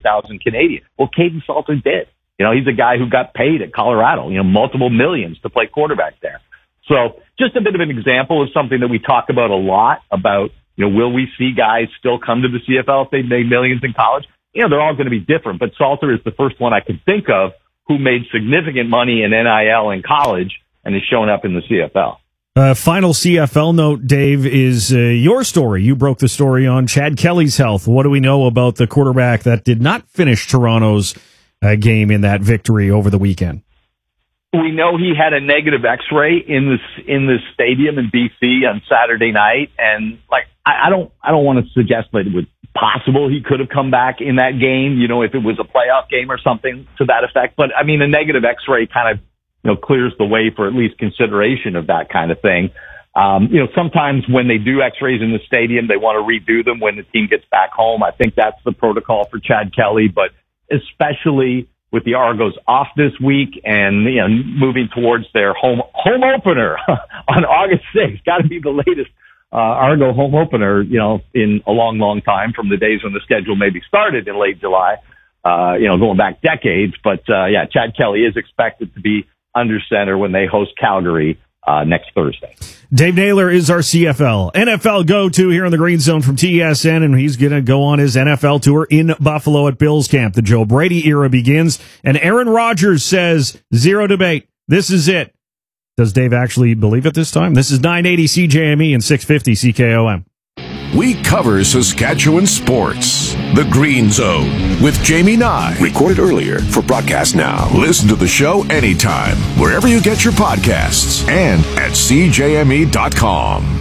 $100,000 Canadian. Well, Kaidon Salter did. He's a guy who got paid at Colorado, multiple millions to play quarterback there. So just a bit of an example of something that we talk about a lot about, will we see guys still come to the CFL if they made millions in college? They're all going to be different, but Salter is the first one I can think of who made significant money in NIL in college and is showing up in the CFL. Final CFL note, Dave, is your story. You broke the story on Chad Kelly's health. What do we know about the quarterback that did not finish Toronto's game in that victory over the weekend? We know he had a negative X-ray in this stadium in BC on Saturday night, and I don't want to suggest that it was possible he could have come back in that game, if it was a playoff game or something to that effect. But I mean, a negative X-ray kind of clears the way for at least consideration of that kind of thing. Sometimes when they do X-rays in the stadium, they want to redo them when the team gets back home. I think that's the protocol for Chad Kelly, but especially with the Argos off this week and, moving towards their home opener on August 6th, got to be the latest Argo home opener, in a long, long time from the days when the schedule maybe started in late July, going back decades. But, Chad Kelly is expected to be under center when they host Calgary next Thursday. Dave Naylor is our CFL NFL go-to here in the Green Zone from TSN, and he's going to go on his NFL tour in Buffalo at Bills camp. The Joe Brady era begins, and Aaron Rodgers says, zero debate. This is it. Does Dave actually believe it this time? This is 980 CJME and 650 CKOM. We cover Saskatchewan sports. The Green Zone with Jamie Nye. Recorded earlier for broadcast now. Listen to the show anytime, wherever you get your podcasts and at CJME.com.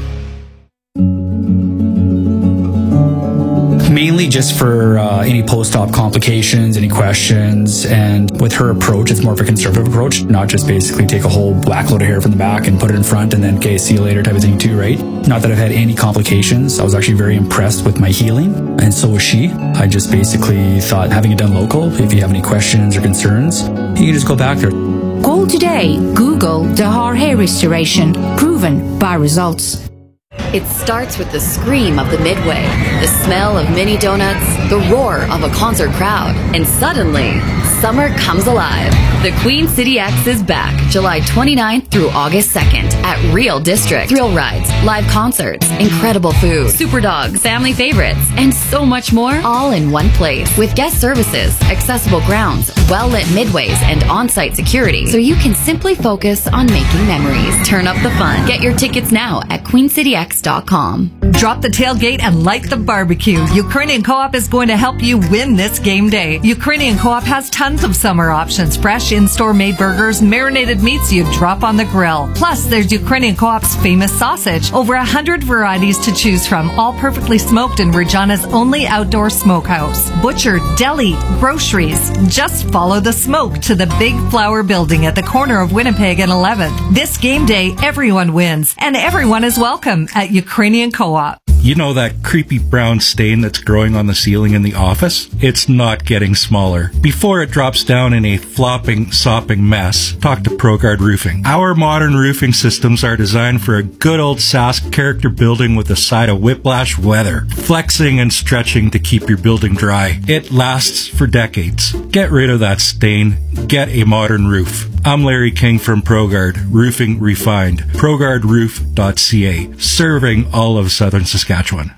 Mainly just for any post-op complications, any questions, and with her approach, it's more of a conservative approach, not just basically take a whole whack load of hair from the back and put it in front and then, okay, see you later type of thing too, right? Not that I've had any complications. I was actually very impressed with my healing, and so was she. I just basically thought, having it done local, if you have any questions or concerns, you can just go back there. Call today. Google Dahar Hair Restoration. Proven by results. It starts with the scream of the Midway, the smell of mini donuts, the roar of a concert crowd, and suddenly, summer comes alive. The Queen City X is back July 29th through August 2nd at Real District. Thrill rides, live concerts, incredible food, super dogs, family favorites, and so much more, all in one place. With guest services, accessible grounds, well-lit midways, and on-site security, so you can simply focus on making memories. Turn up the fun. Get your tickets now at queencityx.com. Drop the tailgate and light the barbecue. Ukrainian Co-op is going to help you win this game day. Ukrainian Co-op has tons of summer options. Fresh in-store made burgers, marinated meats you drop on the grill. Plus, there's Ukrainian Co-op's famous sausage. Over 100 varieties to choose from, all perfectly smoked in Regina's only outdoor smokehouse. Butcher, deli, groceries. Just follow the smoke to the Big Flower Building at the corner of Winnipeg and 11th. This game day, everyone wins, and everyone is welcome at Ukrainian Co-op. You know that creepy brown stain that's growing on the ceiling in the office? It's not getting smaller. Before it drops down in a flopping, sopping mess, talk to ProGuard Roofing. Our modern roofing systems are designed for a good old Sask character building with a side of whiplash weather, flexing and stretching to keep your building dry. It lasts for decades. Get rid of that stain. Get a modern roof. I'm Larry King from ProGuard, Roofing Refined. ProGuardRoof.ca, serving all of southern Saskatchewan.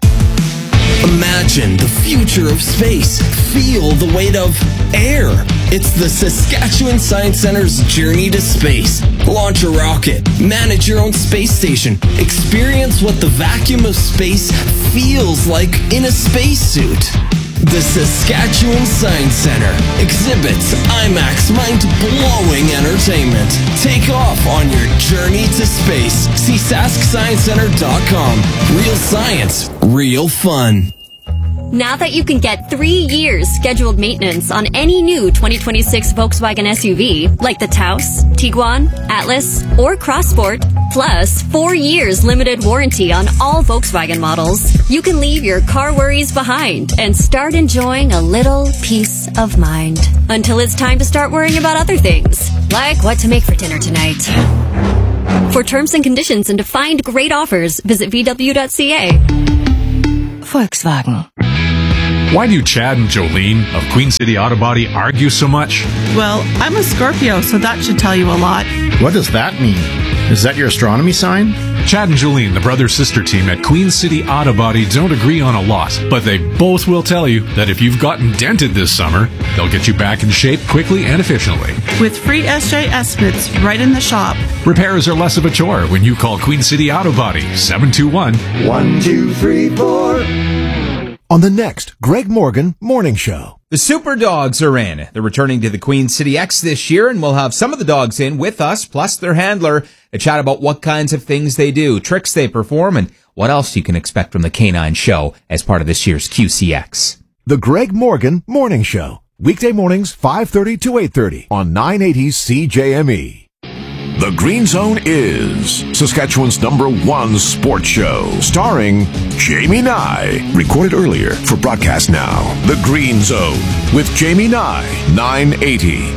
Imagine the future of space. Feel the weight of air. It's the Saskatchewan Science Center's journey to space. Launch a rocket. Manage your own space station. Experience what the vacuum of space feels like in a spacesuit. The Saskatchewan Science Center exhibits IMAX mind-blowing entertainment. Take off on your journey to space. See SaskScienceCenter.com. Real science, real fun. Now that you can get 3 years scheduled maintenance on any new 2026 Volkswagen SUV, like the Taos, Tiguan, Atlas, or Crossport, plus 4 years limited warranty on all Volkswagen models, you can leave your car worries behind and start enjoying a little peace of mind. Until it's time to start worrying about other things, like what to make for dinner tonight. For terms and conditions and to find great offers, visit VW.ca. Volkswagen. Why do Chad and Jolene of Queen City Auto Body argue so much? Well, I'm a Scorpio, so that should tell you a lot. What does that mean? Is that your astronomy sign? Chad and Jolene, the brother-sister team at Queen City Auto Body, don't agree on a lot, but they both will tell you that if you've gotten dented this summer, they'll get you back in shape quickly and efficiently. With free SJ estimates right in the shop. Repairs are less of a chore when you call Queen City Auto Body, 721-1234. On the next Greg Morgan Morning Show. The Super Dogs are in. They're returning to the Queen City X this year, and we'll have some of the dogs in with us, plus their handler, to chat about what kinds of things they do, tricks they perform, and what else you can expect from the Canine Show as part of this year's QCX. The Greg Morgan Morning Show. Weekday mornings, 5:30 to 8:30 on 980 CJME. The Green Zone is Saskatchewan's #1 sports show, starring Jamie Nye. Recorded earlier for broadcast now. The Green Zone with Jamie Nye, 980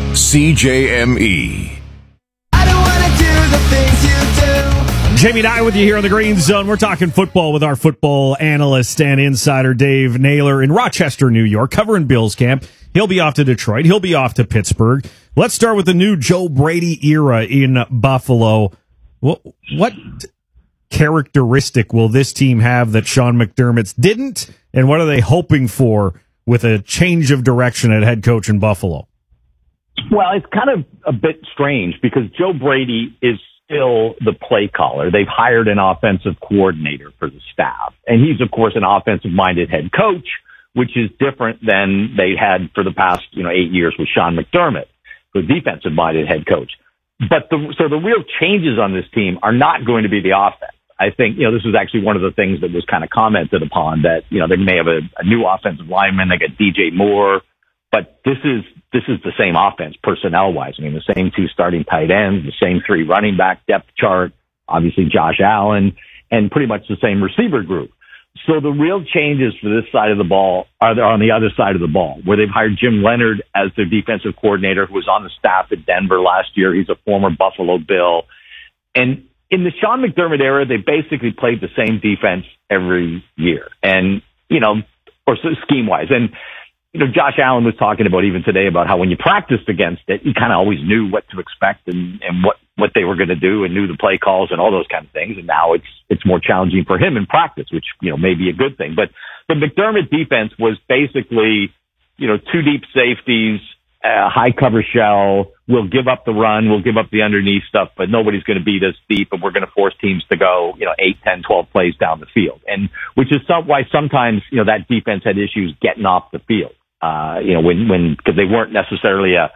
CJME. I don't want to do the things you do. Jamie Nye with you here on the Green Zone. We're talking football with our football analyst and insider Dave Naylor in Rochester, New York, covering Bills camp. He'll be off to Detroit. He'll be off to Pittsburgh. Let's start with the new Joe Brady era in Buffalo. What characteristic will this team have that Sean McDermott's didn't? And what are they hoping for with a change of direction at head coach in Buffalo? Well, it's kind of a bit strange because Joe Brady is still the play caller. They've hired an offensive coordinator for the staff. And he's, of course, an offensive-minded head coach, which is different than they had for the past, 8 years with Sean McDermott, the defensive-minded head coach. But so the real changes on this team are not going to be the offense. I think, this was actually one of the things that was kind of commented upon that, they may have a new offensive lineman. They got DJ Moore, but this is the same offense personnel-wise. I mean, the same 2 starting tight ends, the same 3 running back depth chart, obviously Josh Allen, and pretty much the same receiver group. So the real changes for this side of the ball are on the other side of the ball, where they've hired Jim Leonard as their defensive coordinator, who was on the staff at Denver last year. He's a former Buffalo Bill. And in the Sean McDermott era, they basically played the same defense every year. And, or scheme-wise. And, Josh Allen was talking about even today about how when you practiced against it, you kind of always knew what to expect and what they were going to do and knew the play calls and all those kind of things. And now it's more challenging for him in practice, which, may be a good thing. But the McDermott defense was basically, 2 deep safeties, high cover shell. We'll give up the run. We'll give up the underneath stuff, but nobody's going to beat us deep, and we're going to force teams to go, 8, 10, 12 plays down the field. And which is why sometimes, that defense had issues getting off the field. Because they weren't necessarily a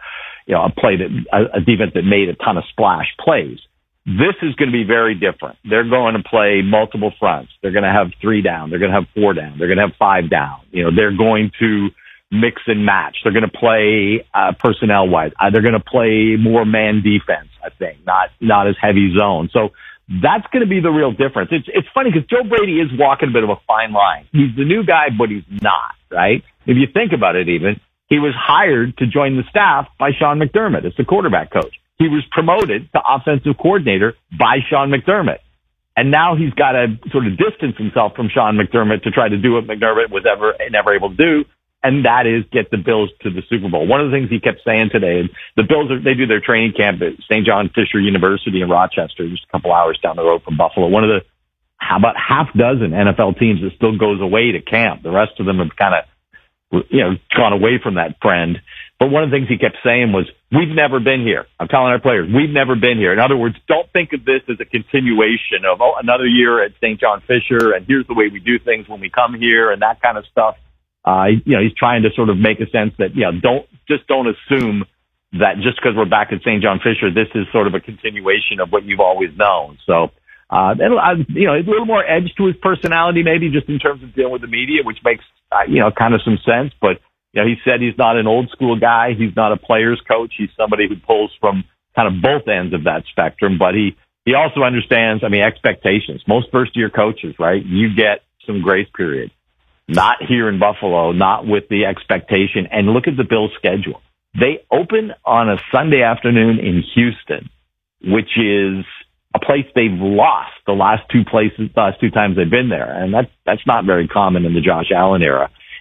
defense that made a ton of splash plays. This is going to be very different. They're going to play multiple fronts. They're going to have 3 down. They're going to have 4 down. They're going to have 5 down. They're going to mix and match. They're going to play personnel wise. They're going to play more man defense, I think, not as heavy zone. So that's going to be the real difference. It's funny because Joe Brady is walking a bit of a fine line. He's the new guy, but he's not, right? If you think about it even, he was hired to join the staff by Sean McDermott as the quarterback coach. He was promoted to offensive coordinator by Sean McDermott. And now he's got to sort of distance himself from Sean McDermott to try to do what McDermott was never able to do. And that is get the Bills to the Super Bowl. One of the things he kept saying today, the Bills, they do their training camp at St. John Fisher University in Rochester, just a couple hours down the road from Buffalo. One of the, about half dozen NFL teams that still goes away to camp. The rest of them have kind of, gone away from that trend. But one of the things he kept saying was, we've never been here. I'm telling our players, we've never been here. In other words, don't think of this as a continuation of, another year at St. John Fisher, and here's the way we do things when we come here and that kind of stuff. He's trying to sort of make a sense that, don't assume that just because we're back at St. John Fisher, this is sort of a continuation of what you've always known. So, a little more edge to his personality, maybe just in terms of dealing with the media, which makes, kind of some sense. But, he said he's not an old school guy. He's not a player's coach. He's somebody who pulls from kind of both ends of that spectrum. But he also understands, expectations. Most first year coaches, right? You get some grace period. Not here in Buffalo, not with the expectation. And look at the Bills' schedule. They open on a Sunday afternoon in Houston, which is a place they've lost the last 2 times they've been there. And that's not very common in the Josh Allen era.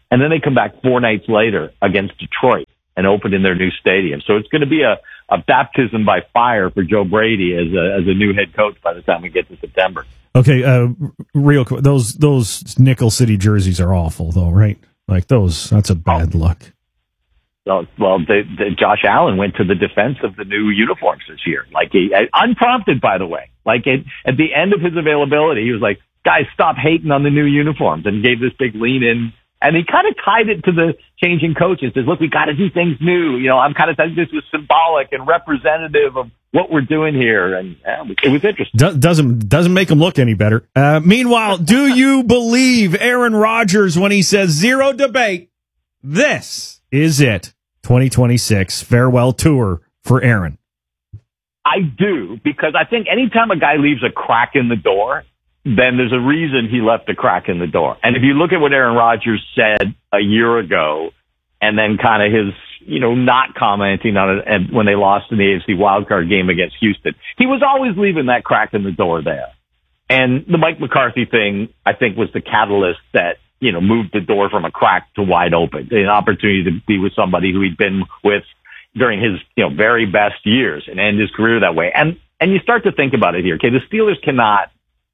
And then they come back 4 nights later against Detroit and open in their new stadium. So it's going to be a baptism by fire for Joe Brady as a new head coach by the time we get to September. Okay, real quick, those Nickel City jerseys are awful, though, right? Like that's a bad look. Well, Josh Allen went to the defense of the new uniforms this year, unprompted, by the way. At the end of his availability, he was like, "Guys, stop hating on the new uniforms," and gave this big lean in. And he kind of tied it to the changing coaches. Says, "Look, we got to do things new. I'm kind of thinking this was symbolic and representative of what we're doing here." And it was interesting. Doesn't make him look any better. Meanwhile, do you believe Aaron Rodgers when he says zero debate? This is it. 2026 farewell tour for Aaron. I do, because I think anytime a guy leaves a crack in the door, then there's a reason he left a crack in the door. And if you look at what Aaron Rodgers said a year ago, and then kind of his, not commenting on it when they lost in the AFC wildcard game against Houston, he was always leaving that crack in the door there. And the Mike McCarthy thing, I think, was the catalyst that, moved the door from a crack to wide open. An opportunity to be with somebody who he'd been with during his, very best years and end his career that way. And you start to think about it here. Okay, the Steelers cannot,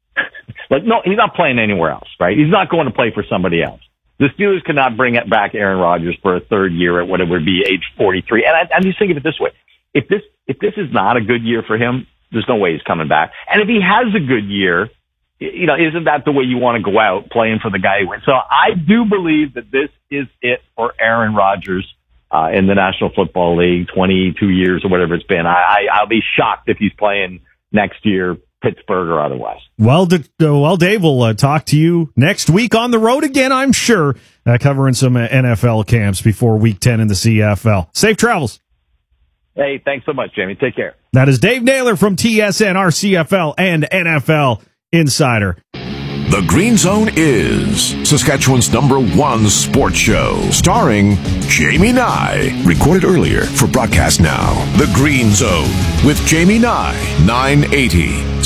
no, he's not playing anywhere else, right? He's not going to play for somebody else. The Steelers cannot bring back Aaron Rodgers for a third year at what it would be age 43. And I'm just thinking of it this way. If this is not a good year for him, there's no way he's coming back. And if he has a good year, isn't that the way you want to go out, playing for the guy who wins? So I do believe that this is it for Aaron Rodgers in the National Football League, 22 years or whatever it's been. I'll be shocked if he's playing next year, Pittsburgh or otherwise. Well, Dave, we'll talk to you next week on the road again, I'm sure, covering some NFL camps before Week 10 in the CFL. Safe travels. Hey, thanks so much, Jamie. Take care. That is Dave Naylor from TSN, our CFL and NFL insider. The Green Zone is Saskatchewan's #1 sports show, starring Jamie Nye. Recorded earlier for broadcast now. The Green Zone with Jamie Nye, 980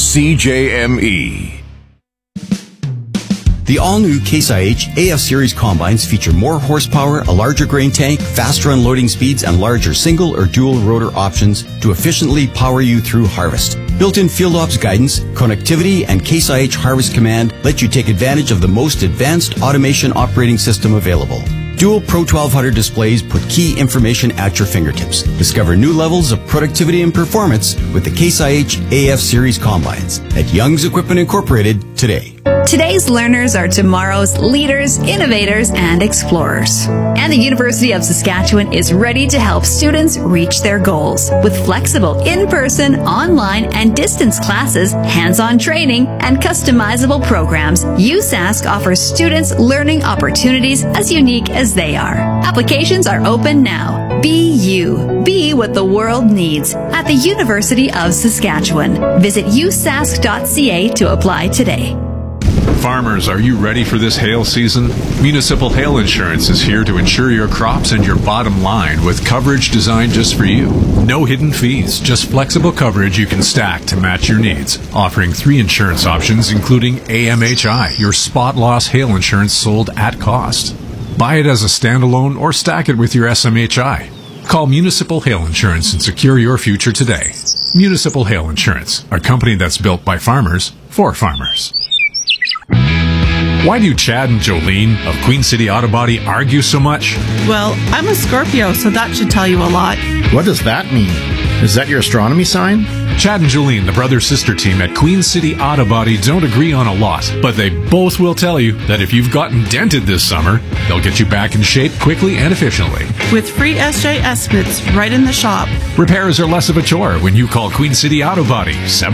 CJME. The all-new Case IH AF Series combines feature more horsepower, a larger grain tank, faster unloading speeds, and larger single or dual rotor options to efficiently power you through harvest. Built-in field ops guidance, connectivity, and Case IH Harvest Command let you take advantage of the most advanced automation operating system available. Dual Pro 1200 displays put key information at your fingertips. Discover new levels of productivity and performance with the Case IH AF Series combines at Young's Equipment Incorporated today. Today's learners are tomorrow's leaders, innovators, and explorers. And the University of Saskatchewan is ready to help students reach their goals. With flexible in-person, online, and distance classes, hands-on training, and customizable programs, USask offers students learning opportunities as unique as they are. Applications are open now. Be you. Be what the world needs at the University of Saskatchewan. Visit usask.ca to apply today. Farmers, are you ready for this hail season? Municipal Hail Insurance is here to insure your crops and your bottom line with coverage designed just for you. No hidden fees, just flexible coverage you can stack to match your needs. Offering 3 insurance options, including AMHI, your spot loss hail insurance sold at cost. Buy it as a standalone or stack it with your SMHI. Call Municipal Hail Insurance and secure your future today. Municipal Hail Insurance, a company that's built by farmers for farmers. Why do Chad and Jolene of Queen City Auto Body argue so much? Well, I'm a Scorpio, so that should tell you a lot. What does that mean? Is that your astronomy sign? Chad and Jolene, the brother-sister team at Queen City Auto Body, don't agree on a lot, but they both will tell you that if you've gotten dented this summer, they'll get you back in shape quickly and efficiently. With free SJ estimates right in the shop. Repairs are less of a chore when you call Queen City Auto Body,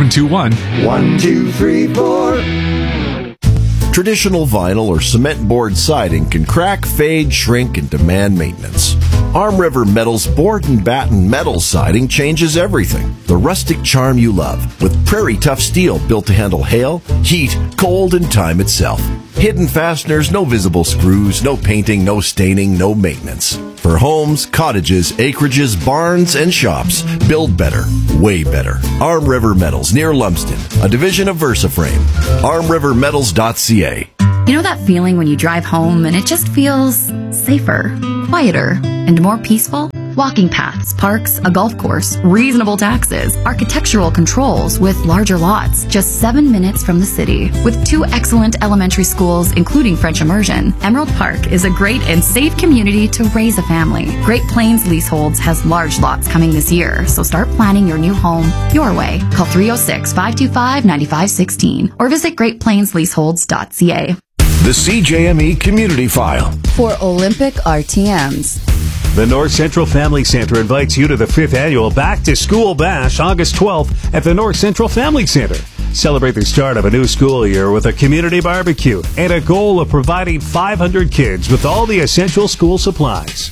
721-1234. Traditional vinyl or cement board siding can crack, fade, shrink, and demand maintenance. Arm River Metal's board and batten metal siding changes everything. The rustic charm you love, with Prairie Tough steel built to handle hail, heat, cold, and time itself. Hidden fasteners, no visible screws, no painting, no staining, no maintenance. For homes, cottages, acreages, barns, and shops, build better, way better. Arm River Metals, near Lumsden, a division of VersaFrame. ArmRiverMetals.ca. You know that feeling when you drive home and it just feels safer, quieter, and more peaceful? Walking paths, parks, a golf course, reasonable taxes, architectural controls with larger lots, just 7 minutes from the city. With 2 excellent elementary schools, including French immersion, Emerald Park is a great and safe community to raise a family. Great Plains Leaseholds has large lots coming this year, so start planning your new home your way. Call 306-525-9516 or visit greatplainsleaseholds.ca. The CJME Community File. For Olympic RTMs. The North Central Family Center invites you to the 5th annual Back to School Bash, August 12th at the North Central Family Center. Celebrate the start of a new school year with a community barbecue and a goal of providing 500 kids with all the essential school supplies.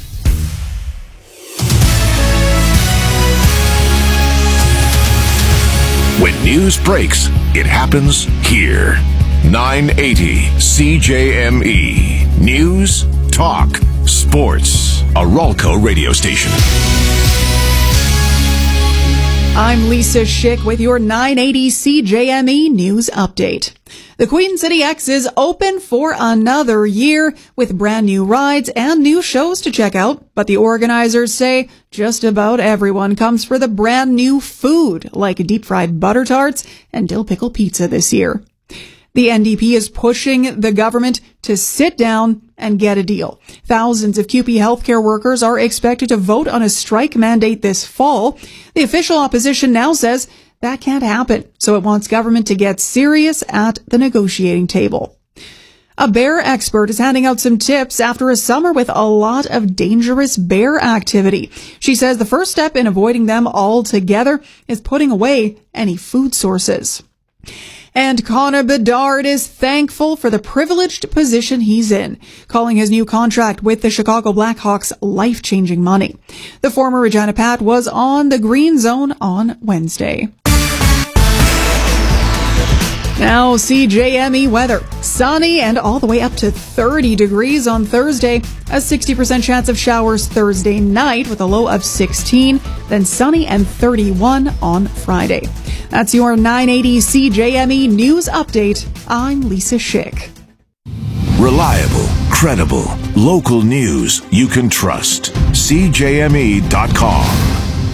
When news breaks, it happens here. 980 CJME. News, talk, sports. A Ralco radio station. I'm Lisa Schick with your 980 CJME News Update. The Queen City X is open for another year with brand new rides and new shows to check out. But the organizers say just about everyone comes for the brand new food like deep fried butter tarts and dill pickle pizza this year. The NDP is pushing the government to sit down and get a deal. Thousands of CUPE healthcare workers are expected to vote on a strike mandate this fall. The official opposition now says that can't happen, so it wants government to get serious at the negotiating table. A bear expert is handing out some tips after a summer with a lot of dangerous bear activity. She says the first step in avoiding them altogether is putting away any food sources. And Connor Bedard is thankful for the privileged position he's in, calling his new contract with the Chicago Blackhawks life-changing money. The former Regina Pat was on the Green Zone on Wednesday. Now, CJME weather. Sunny and all the way up to 30 degrees on Thursday. A 60% chance of showers Thursday night with a low of 16. Then sunny and 31 on Friday. That's your 980 CJME News Update. I'm Lisa Schick. Reliable, credible, local news you can trust. CJME.com.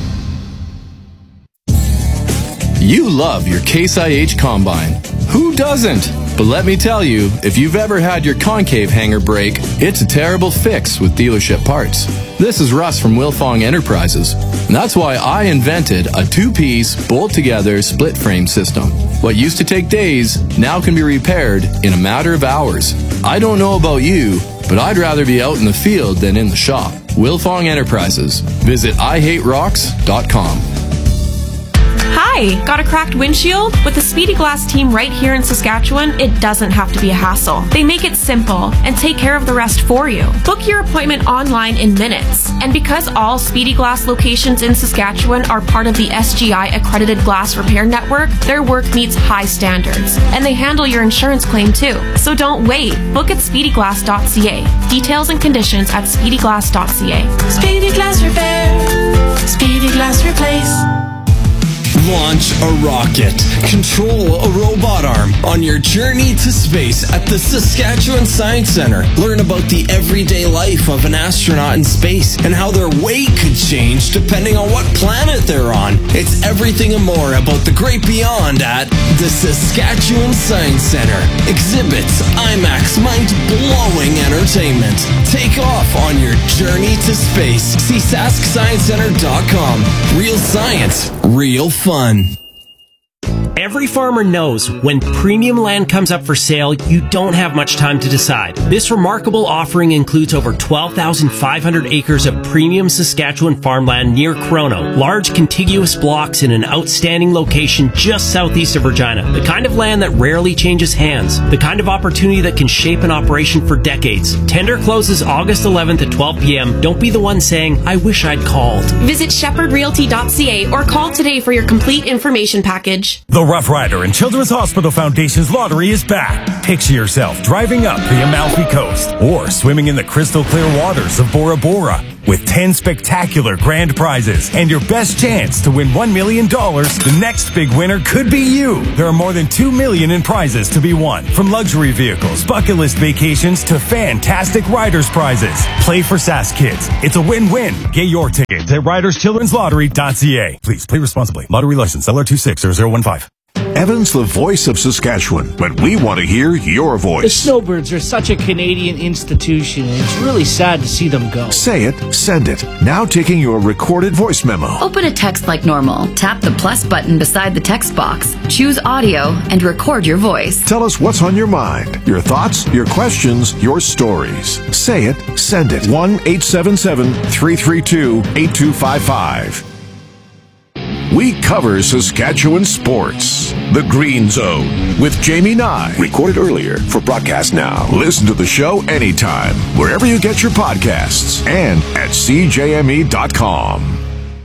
You love your Case IH Combine. Who doesn't? But let me tell you, if you've ever had your concave hanger break, it's a terrible fix with dealership parts. This is Russ from Wilfong Enterprises. And that's why I invented a 2-piece, bolt-together, split-frame system. What used to take days now can be repaired in a matter of hours. I don't know about you, but I'd rather be out in the field than in the shop. Wilfong Enterprises. Visit IHateRocks.com. Hi, got a cracked windshield? With the Speedy Glass team right here in Saskatchewan, it doesn't have to be a hassle. They make it simple and take care of the rest for you. Book your appointment online in minutes. And because all Speedy Glass locations in Saskatchewan are part of the SGI accredited glass repair network, their work meets high standards. And they handle your insurance claim too. So don't wait. Book at speedyglass.ca. Details and conditions at speedyglass.ca. Speedy Glass Repair. Speedy Glass Replace. Launch a rocket. Control a robot arm on your journey to space at the Saskatchewan Science Centre. Learn about the everyday life of an astronaut in space and how their weight could change depending on what planet they're on. It's everything and more about the great beyond at the Saskatchewan Science Centre. Exhibits, IMAX, mind-blowing entertainment. Take off on your journey to space. See SaskScienceCenter.com. Real science, real fun. Every farmer knows when premium land comes up for sale, you don't have much time to decide. This remarkable offering includes over 12,500 acres of premium Saskatchewan farmland near Chrono, large contiguous blocks in an outstanding location just southeast of Regina, the kind of land that rarely changes hands, the kind of opportunity that can shape an operation for decades. Tender closes August 11th at 12 p.m. Don't be the one saying, I wish I'd called. Visit shepherdrealty.ca or call today for your complete information package. The Rough Rider and Children's Hospital Foundation's lottery is back. Picture yourself driving up the Amalfi Coast or swimming in the crystal clear waters of Bora Bora. with 10 spectacular grand prizes and your best chance to win $1 million. The next big winner could be you. There are more than $2 million in prizes to be won, from luxury vehicles, bucket list vacations to fantastic riders prizes. Play for SAS Kids. It's a win-win. Get your tickets at riderschildrenslottery.ca. Please play responsibly. Lottery license LR260015. Evan's the voice of Saskatchewan, but we want to hear your The voice. Snowbirds are such a Canadian institution, and it's really sad to see them go. Say it, send it. Now taking your recorded voice memo. Open a text like normal. Tap the plus button beside the text box. Choose audio and record your voice. Tell us what's on your mind, your thoughts, your questions, your stories. Say it, send it. 1-877-332-8255. We cover Saskatchewan sports. The Green Zone with Jamie Nye. Recorded earlier for broadcast now. Listen to the show anytime, wherever you get your podcasts, and at CJME.com.